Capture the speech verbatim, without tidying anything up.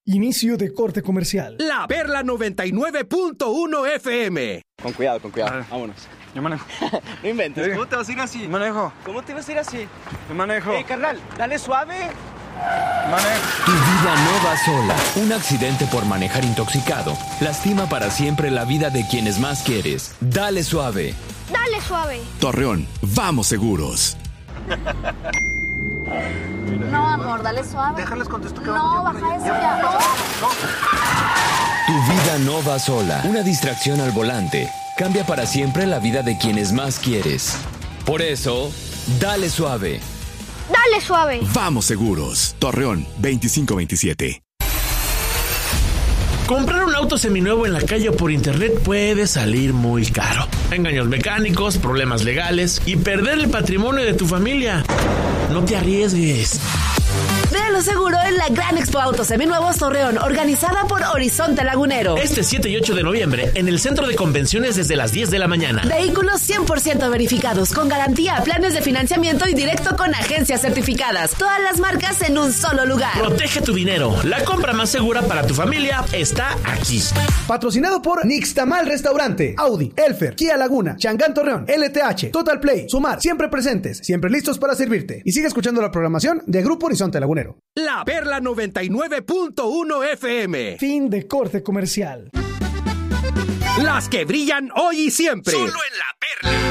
Inicio de corte comercial. La Perla noventa y nueve punto uno F M. Con cuidado, con cuidado. Vámonos. Yo manejo. No inventes. ¿Sí? ¿Cómo te vas a ir así? Yo manejo. ¿Cómo te vas a ir así? Yo manejo. Eh, carnal, dale suave. Manejo. Tu vida no va sola. Un accidente por manejar intoxicado lastima para siempre la vida de quienes más quieres. Dale suave. Dale suave. Torreón, vamos seguros. No, amor, dale suave. Déjales contesto que No, baja eso ya. No. Tu vida no va sola. Una distracción al volante cambia para siempre la vida de quienes más quieres. Por eso, dale suave. Dale suave. Vamos seguros. Torreón, veinticinco veintisiete. Comprar un auto seminuevo en la calle o por internet puede salir muy caro. Engaños mecánicos, problemas legales y perder el patrimonio de tu familia. No te arriesgues. Véalo seguro en la Gran Expo Autos Seminuevos Torreón, organizada por Horizonte Lagunero. Este siete y ocho de noviembre, en el Centro de Convenciones desde las diez de la mañana. Vehículos cien por ciento verificados, con garantía, planes de financiamiento y directo con agencias certificadas. Todas las marcas en un solo lugar. Protege tu dinero. La compra más segura para tu familia está aquí. Patrocinado por Nixtamal Restaurante, Audi, Elfer, Kia Laguna, Changán Torreón, L T H, Total Play, Sumar, siempre presentes, siempre listos para servirte. Y sigue escuchando la programación de Grupo Horizonte Lagunero. La Perla noventa y nueve punto uno F M. Fin de corte comercial. Las que brillan hoy y siempre. Solo en La Perla.